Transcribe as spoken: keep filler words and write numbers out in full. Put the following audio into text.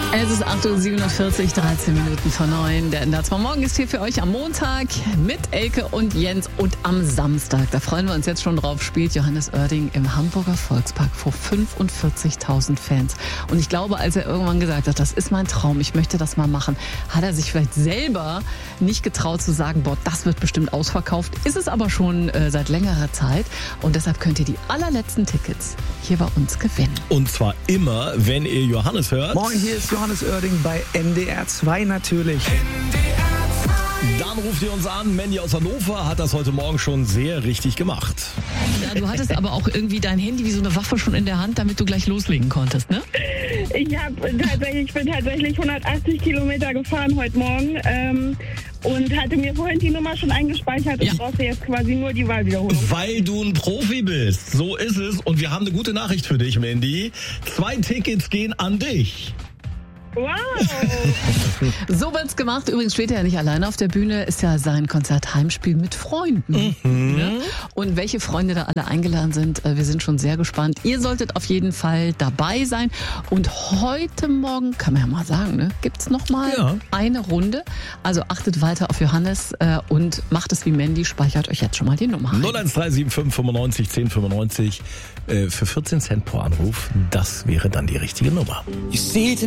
Es ist acht Uhr siebenundvierzig, dreizehn Minuten vor neun. Der N D R zwei Morgen ist hier für euch am Montag mit Elke und Jens. Und am Samstag, da freuen wir uns jetzt schon drauf, spielt Johannes Oerding im Hamburger Volkspark vor fünfundvierzigtausend Fans. Und ich glaube, als er irgendwann gesagt hat, das ist mein Traum, ich möchte das mal machen, hat er sich vielleicht selber nicht getraut zu sagen, boah, das wird bestimmt ausverkauft. Ist es aber schon äh, seit längerer Zeit. Und deshalb könnt ihr die allerletzten Tickets hier bei uns gewinnen. Und zwar immer, wenn ihr Johannes hört. Moin, hier ist Johannes Oerding bei N D R zwei natürlich. Dann ruft ihr uns an. Mandy aus Hannover hat das heute Morgen schon sehr richtig gemacht. Ja, du hattest aber auch irgendwie dein Handy wie so eine Waffe schon in der Hand, damit du gleich loslegen konntest, ne? Ich, hab tatsächlich, ich bin tatsächlich hundertachtzig Kilometer gefahren heute Morgen ähm, und hatte mir vorhin die Nummer schon eingespeichert Ja. und brauchte jetzt quasi nur die Wahlwiederholung. Weil du ein Profi bist. So ist es. Und wir haben eine gute Nachricht für dich, Mandy. Zwei Tickets gehen an dich. Wow! So wird's gemacht. Übrigens steht er ja nicht alleine auf der Bühne. Ist ja sein Konzert Heimspiel mit Freunden. Mhm. Ne? Und welche Freunde da alle eingeladen sind, äh, wir sind schon sehr gespannt. Ihr solltet auf jeden Fall dabei sein. Und heute Morgen, kann man ja mal sagen, ne, gibt's noch mal Ja. eine Runde. Also achtet weiter auf Johannes äh, und macht es wie Mandy. Speichert euch jetzt schon mal die Nummer ein. null eins drei sieben fünf fünfundneunzig zehn fünfundneunzig äh, für vierzehn Cent pro Anruf. Das wäre dann die richtige Nummer. You see